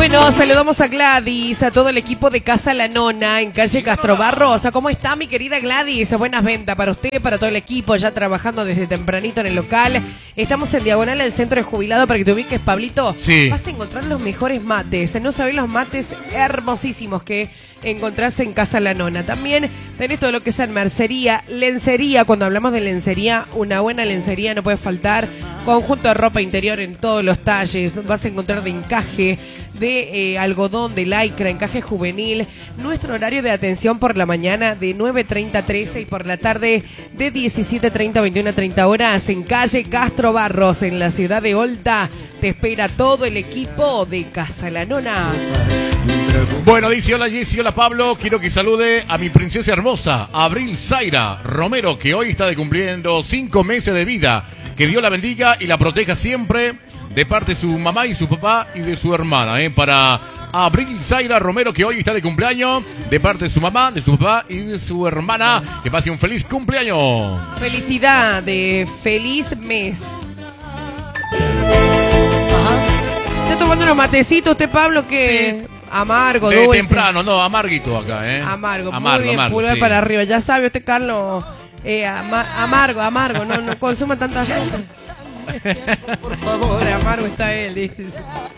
Bueno, saludamos a Gladys, a todo el equipo de Casa La Nona en calle Castro Barros. ¿Cómo está mi querida Gladys? Buenas ventas para usted, para todo el equipo, ya trabajando desde tempranito en el local. Estamos en diagonal al centro de jubilado para que te ubiques, Pablito. Sí. Vas a encontrar los mejores mates. No sabés los mates hermosísimos que encontrás en Casa La Nona. También tenés todo lo que es en mercería, lencería. Cuando hablamos de lencería, una buena lencería no puede faltar. Conjunto de ropa interior en todos los talles. Vas a encontrar de encaje, de algodón, de lycra, encaje juvenil. Nuestro horario de atención por la mañana de 9:30 a 13 y por la tarde de 17:30 a 21:30 horas en calle Castro Barros, en la ciudad de Olta. Te espera todo el equipo de Casa La Nona. Bueno, dice hola Jessy, hola Pablo, quiero que salude a mi princesa hermosa, Abril Zaira Romero, que hoy está cumpliendo 5 meses de vida. Que Dios la bendiga y la proteja siempre, de parte de su mamá y su papá y de su hermana, para Abril Zaira Romero, que hoy está de cumpleaños, de parte de su mamá, de su papá y de su hermana. Que pase un feliz cumpleaños. Felicidad de feliz mes. ¿Está tomando unos matecitos usted, Pablo? Que Sí. amargo, dulce. Temprano, no, amarguito acá, Amargo, muy amargo, bien, amargo, pulgar sí. para arriba. Ya sabe usted, Carlos, amargo, no consuma tanta azúcar. Por favor, amargo está él, dice.